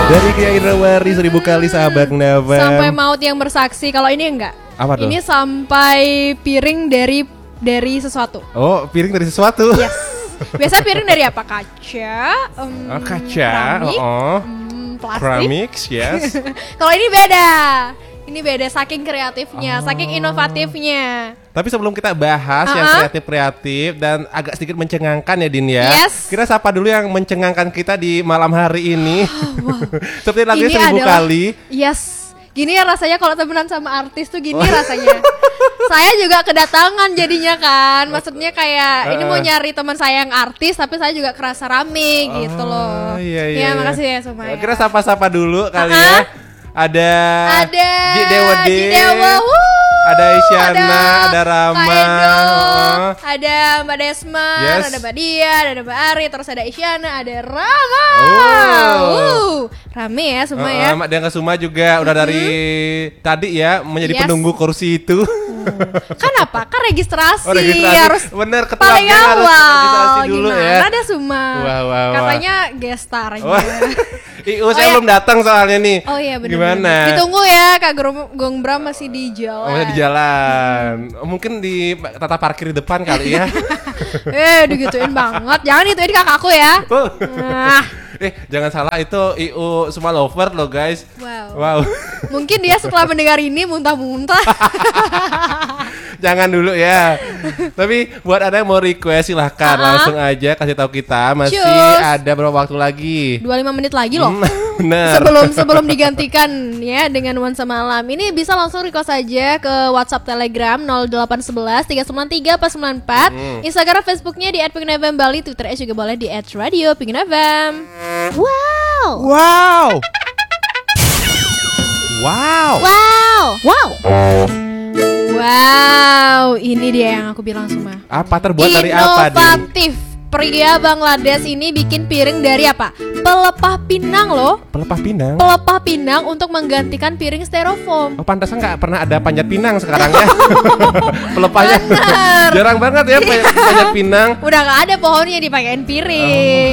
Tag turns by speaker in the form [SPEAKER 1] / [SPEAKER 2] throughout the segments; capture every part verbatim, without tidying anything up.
[SPEAKER 1] Dari Kia Indrawari seribu kali sahabat Nava.
[SPEAKER 2] Sampai maut yang bersaksi. Kalau ini enggak.
[SPEAKER 1] Apa tuh?
[SPEAKER 2] Ini sampai piring dari dari sesuatu.
[SPEAKER 1] Oh, piring dari sesuatu.
[SPEAKER 2] Yes. Biasa piring dari apa? Kaca, um,
[SPEAKER 1] Oh, kaca,
[SPEAKER 2] keramik,
[SPEAKER 1] oh,
[SPEAKER 2] um, plastik.
[SPEAKER 1] Keramik, yes.
[SPEAKER 2] Kalau ini beda. Ini beda saking kreatifnya,
[SPEAKER 1] Oh.
[SPEAKER 2] saking inovatifnya.
[SPEAKER 1] Tapi sebelum kita bahas
[SPEAKER 2] Uh-uh.
[SPEAKER 1] yang kreatif-kreatif dan agak sedikit mencengangkan ya Din ya.
[SPEAKER 2] Yes.
[SPEAKER 1] Kita sapa dulu yang mencengangkan kita di malam hari ini.
[SPEAKER 2] Wow.
[SPEAKER 1] Seperti lagunya
[SPEAKER 2] Ini
[SPEAKER 1] seribu
[SPEAKER 2] adalah-
[SPEAKER 1] kali.
[SPEAKER 2] Yes. Gini ya rasanya kalau temenan sama artis tuh gini rasanya. Saya juga kedatangan jadinya kan. Maksudnya kayak ini mau nyari teman saya yang artis tapi saya juga kerasa rame gitu loh.
[SPEAKER 1] Oh, iya, iya,
[SPEAKER 2] Ya,
[SPEAKER 1] iya.
[SPEAKER 2] makasih ya Sumaya.
[SPEAKER 1] Kita sapa-sapa dulu kali
[SPEAKER 2] Uh-uh.
[SPEAKER 1] ya. Ada
[SPEAKER 2] Ada
[SPEAKER 1] Ji Dewa D,
[SPEAKER 2] Ji Dewa, wuh,
[SPEAKER 1] ada Isyana, ada Rama,
[SPEAKER 2] Kak Edo,
[SPEAKER 1] oh.
[SPEAKER 2] ada Mbak Desmar,
[SPEAKER 1] Yes.
[SPEAKER 2] ada Mbak Dian, ada Mbak Ari, terus ada Isyana, ada Rama.
[SPEAKER 1] Oh.
[SPEAKER 2] Wuh, rame ya semua ya.
[SPEAKER 1] Uh, Mak Dian Kesuma juga udah dari tadi ya menjadi
[SPEAKER 2] Yes.
[SPEAKER 1] penunggu kursi itu.
[SPEAKER 2] Kan apa? Kan registrasi,
[SPEAKER 1] Oh, registrasi.
[SPEAKER 2] harus
[SPEAKER 1] Bener, ketua
[SPEAKER 2] paling
[SPEAKER 1] geng harus
[SPEAKER 2] awal.
[SPEAKER 1] registrasi dulu
[SPEAKER 2] Gimana
[SPEAKER 1] ya.
[SPEAKER 2] ada Suma?
[SPEAKER 1] Wah, wah, wah.
[SPEAKER 2] Katanya gestar aja.
[SPEAKER 1] Wah. I U
[SPEAKER 2] Oh,
[SPEAKER 1] saya
[SPEAKER 2] ya.
[SPEAKER 1] belum datang soalnya nih.
[SPEAKER 2] Oh iya benar.
[SPEAKER 1] Gimana?
[SPEAKER 2] Ditunggu ya Kak Grom- Gongbram masih di jalan.
[SPEAKER 1] Oh, masih di jalan. Mungkin di tata parkir di depan kali ya.
[SPEAKER 2] Eh, digituin banget. Jangan ituin kakakku ya.
[SPEAKER 1] Oh.
[SPEAKER 2] Nah.
[SPEAKER 1] Eh, jangan salah itu I U semua lover loh guys.
[SPEAKER 2] Wow.
[SPEAKER 1] Wow.
[SPEAKER 2] Mungkin dia setelah mendengar ini muntah-muntah.
[SPEAKER 1] Jangan dulu ya. Tapi buat ada yang mau request silahkan
[SPEAKER 2] Uh-huh.
[SPEAKER 1] langsung aja kasih tahu kita. Masih
[SPEAKER 2] Cus.
[SPEAKER 1] ada berapa waktu lagi?
[SPEAKER 2] dua puluh lima menit lagi loh.
[SPEAKER 1] Hmm, bener.
[SPEAKER 2] Sebelum sebelum digantikan ya dengan nuansa malam. Ini bisa langsung request aja ke WhatsApp Telegram nol delapan satu satu tiga sembilan tiga empat sembilan empat,
[SPEAKER 1] Hmm.
[SPEAKER 2] Instagram Facebooknya di et pingin f m bali, Twitternya juga boleh di et radio pingin f m. Wow.
[SPEAKER 1] Wow. Wow.
[SPEAKER 2] Wow. Wow. Wow, ini dia yang aku bilang semua.
[SPEAKER 1] Apa terbuat dari apa, Din?
[SPEAKER 2] Inovatif. Pria Bangladesh ini bikin piring dari apa? Pelepah pinang loh.
[SPEAKER 1] Pelepah pinang.
[SPEAKER 2] Pelepah pinang untuk menggantikan piring styrofoam.
[SPEAKER 1] Oh, pantasan nggak pernah ada panjat pinang sekarang ya. Pelepahnya
[SPEAKER 2] Bener.
[SPEAKER 1] jarang banget ya pa- panjat pinang.
[SPEAKER 2] Udah gak ada pohonnya dipakein piring.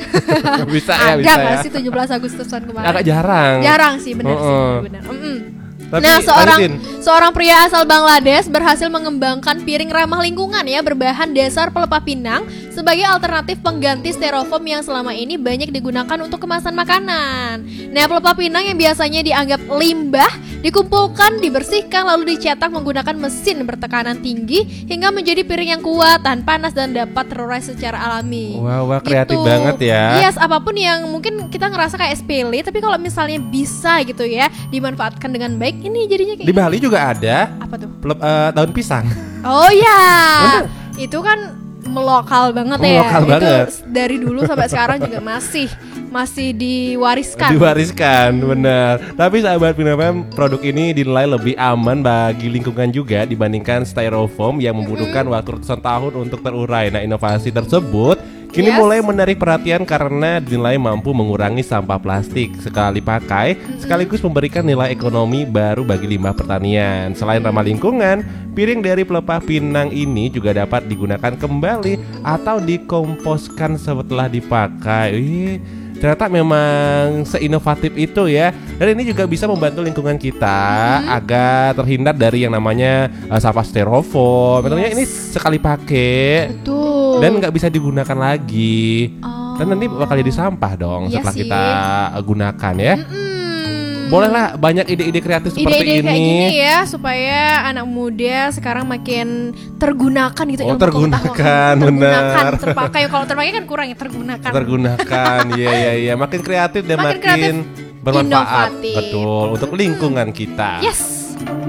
[SPEAKER 1] Bisa ya,
[SPEAKER 2] Ada
[SPEAKER 1] bisa
[SPEAKER 2] nggak
[SPEAKER 1] ya.
[SPEAKER 2] sih tujuh belas Agustusan kemarin?
[SPEAKER 1] Agak jarang.
[SPEAKER 2] Jarang sih, benar
[SPEAKER 1] Oh,
[SPEAKER 2] sih,
[SPEAKER 1] oh.
[SPEAKER 2] benar. Mm-mm.
[SPEAKER 1] Tapi,
[SPEAKER 2] Nah, seorang
[SPEAKER 1] lanjutin.
[SPEAKER 2] seorang pria asal Bangladesh berhasil mengembangkan piring ramah lingkungan ya berbahan dasar pelepah pinang sebagai alternatif pengganti styrofoam yang selama ini banyak digunakan untuk kemasan makanan. Nah, pelepah pinang yang biasanya dianggap limbah dikumpulkan, dibersihkan lalu dicetak menggunakan mesin bertekanan tinggi hingga menjadi piring yang kuat, tahan panas dan dapat terurai secara alami.
[SPEAKER 1] Wah, wah, kreatif
[SPEAKER 2] Gitu.
[SPEAKER 1] banget ya.
[SPEAKER 2] Yes, apapun yang mungkin kita ngerasa kayak sepele, tapi kalau misalnya bisa gitu ya dimanfaatkan dengan baik, ini jadinya kayak
[SPEAKER 1] Di Bali juga ada
[SPEAKER 2] apa tuh?
[SPEAKER 1] pelep- eh, daun pisang.
[SPEAKER 2] Oh ya, itu kan melokal banget ya.
[SPEAKER 1] Melokal
[SPEAKER 2] Itu
[SPEAKER 1] banget.
[SPEAKER 2] s- dari dulu sampai sekarang juga masih masih diwariskan.
[SPEAKER 1] Diwariskan, benar. Tapi sahabat Pina F M, produk ini dinilai lebih aman bagi lingkungan juga dibandingkan styrofoam yang membutuhkan waktu ratusan tahun untuk terurai. Nah, inovasi tersebut kini
[SPEAKER 2] Yes.
[SPEAKER 1] mulai menarik perhatian karena dinilai mampu mengurangi sampah plastik sekali pakai, sekaligus memberikan nilai ekonomi baru bagi limbah pertanian. Selain ramah lingkungan, piring dari pelepah pinang ini juga dapat digunakan kembali atau dikomposkan setelah dipakai. Wih, ternyata memang seinovatif itu ya. Dan ini juga bisa membantu lingkungan kita agar terhindar dari yang namanya uh, sampah styrofoam. Tentunya
[SPEAKER 2] Yes.
[SPEAKER 1] ini sekali pakai
[SPEAKER 2] Betul.
[SPEAKER 1] dan nggak bisa digunakan lagi.
[SPEAKER 2] Oh.
[SPEAKER 1] Dan nanti bakal jadi sampah dong
[SPEAKER 2] Iya
[SPEAKER 1] setelah
[SPEAKER 2] sih.
[SPEAKER 1] kita uh, gunakan ya.
[SPEAKER 2] Mm-mm.
[SPEAKER 1] Bolehlah banyak ide-ide kreatif seperti
[SPEAKER 2] Ide-ide
[SPEAKER 1] ini.
[SPEAKER 2] kayak gini ya supaya anak muda sekarang makin tergunakan gitu
[SPEAKER 1] Oh,
[SPEAKER 2] ilmu
[SPEAKER 1] tergunakan,
[SPEAKER 2] pengetahuan. Tergunakan,
[SPEAKER 1] benar.
[SPEAKER 2] terpakai. Kalau terpakai kan kurang ya tergunakan.
[SPEAKER 1] Tergunakan, iya iya iya, makin kreatif dan
[SPEAKER 2] Makin
[SPEAKER 1] makin,
[SPEAKER 2] kreatif,
[SPEAKER 1] bermanfaat,
[SPEAKER 2] inovatif.
[SPEAKER 1] betul untuk lingkungan kita.
[SPEAKER 2] Yes.